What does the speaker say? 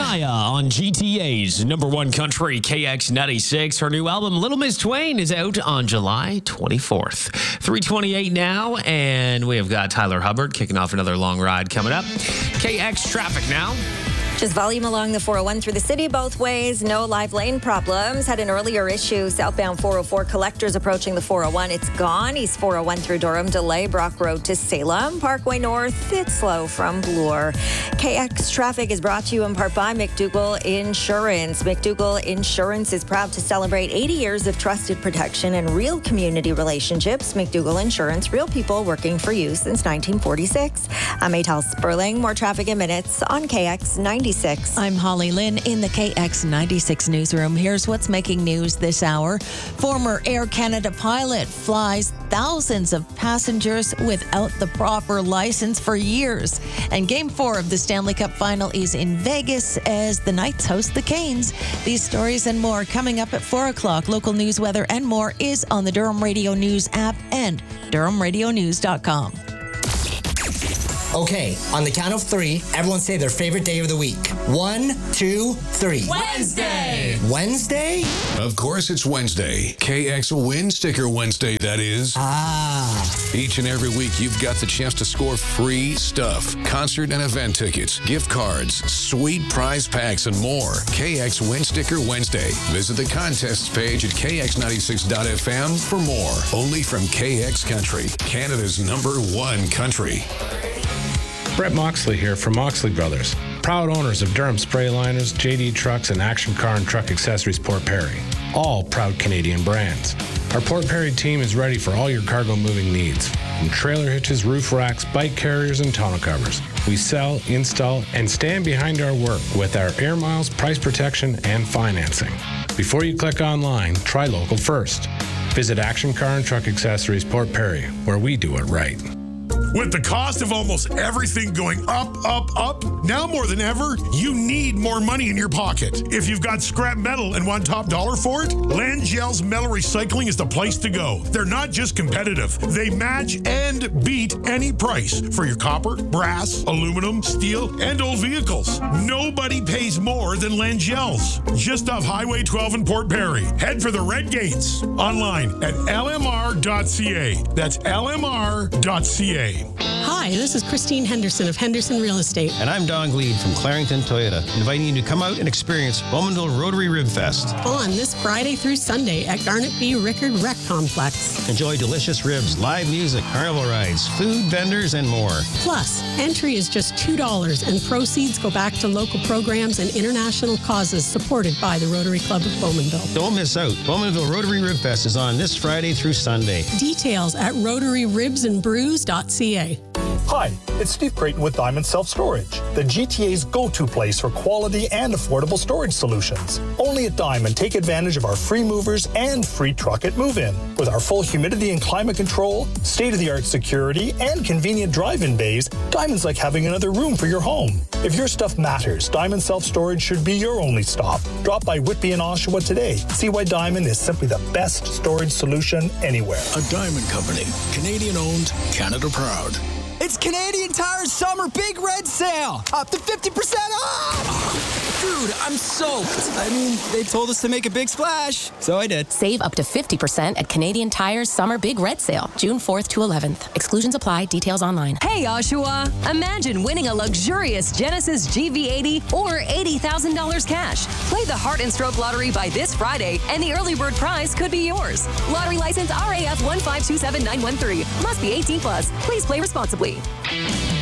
Shania on GTA's #1 country, KX96. Her new album, Little Miss Twain, is out on July 24th. 3:28 now, and we have got Tyler Hubbard kicking off another long ride coming up. KX traffic now. Just volume along the 401 through the city both ways. No live lane problems. Had an earlier issue. Southbound 404 collectors approaching the 401. It's gone. East 401 through Durham. Delay Brock Road to Salem. Parkway North. It's slow from Bloor. KX traffic is brought to you in part by McDougall Insurance. McDougall Insurance is proud to celebrate 80 years of trusted protection and real community relationships. McDougall Insurance, real people working for you since 1946. I'm Atal Sperling. More traffic in minutes on KX 96. I'm Holly Lynn in the KX 96 newsroom. Here's what's making news this hour. Former Air Canada pilot flies thousands of passengers without the proper license for years. And Game 4 of the Stanley Cup Final is in Vegas as the Knights host the Canes. These stories and more coming up at 4 o'clock. Local news, weather, and more is on the Durham Radio News app and DurhamRadioNews.com. Okay, on the count of 3, everyone say their favorite day of the week. 1, 2, 3. Wednesday! Wednesday? Of course it's Wednesday. KX Win Sticker Wednesday, that is. Each and every week, you've got the chance to score free stuff. Concert and event tickets, gift cards, sweet prize packs, and more. KX Win Sticker Wednesday. Visit the contests page at kx96.fm for more. Only from KX Country, Canada's #1 country. Brett Moxley here from Moxley Brothers, proud owners of Durham Spray Liners, JD Trucks, and Action Car and Truck Accessories Port Perry, all proud Canadian brands. Our Port Perry team is ready for all your cargo moving needs, from trailer hitches, roof racks, bike carriers, and tonneau covers. We sell, install, and stand behind our work with our air miles, price protection, and financing. Before you click online, try local first. Visit Action Car and Truck Accessories Port Perry, where we do it right. With the cost of almost everything going up, now more than ever, you need more money in your pocket. If you've got scrap metal and want top dollar for it, Landgel's Metal Recycling is the place to go. They're not just competitive. They match and beat any price for your copper, brass, aluminum, steel, and old vehicles. Nobody pays more than Landgel's. Just off Highway 12 in Port Perry. Head for the Red Gates. Online at lmr.ca. That's lmr.ca. Hi, this is Christine Henderson of Henderson Real Estate. And I'm Don Gleed from Clarington Toyota, inviting you to come out and experience Bowmanville Rotary Rib Fest. On this Friday through Sunday at Garnet B. Rickard Rec Complex. Enjoy delicious ribs, live music, carnival rides, food, vendors, and more. Plus, entry is just $2 and proceeds go back to local programs and international causes supported by the Rotary Club of Bowmanville. Don't miss out. Bowmanville Rotary Rib Fest is on this Friday through Sunday. Details at rotaryribsandbrews.ca. Hi, it's Steve Creighton with Diamond Self-Storage, the GTA's go-to place for quality and affordable storage solutions. Only at Diamond, take advantage of our free movers and free truck at move-in. With our full humidity and climate control, state-of-the-art security, and convenient drive-in bays, Diamond's like having another room for your home. If your stuff matters, Diamond Self-Storage should be your only stop. Drop by Whitby and Oshawa today. See why Diamond is simply the best storage solution anywhere. A Diamond Company, Canadian-owned, Canada proud. It's Canadian Tire's Summer Big Red Sale! Up to 50% off! Dude, I'm soaked. I mean, they told us to make a big splash, so I did. Save up to 50% at Canadian Tire's Summer Big Red Sale, June 4th to 11th. Exclusions apply. Details online. Hey, Oshawa. Imagine winning a luxurious Genesis GV80 or $80,000 cash. Play the Heart and Stroke Lottery by this Friday, and the early bird prize could be yours. Lottery license RAF 1527913. Must be 18 plus. Please play responsibly.